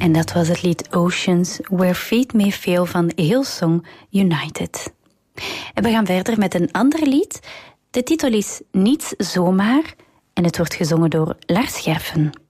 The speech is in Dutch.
En dat was het lied Oceans, Where Feet May Fail van Hillsong United. En we gaan verder met een ander lied. De titel is Niets Zomaar en het wordt gezongen door Lars Scherfen.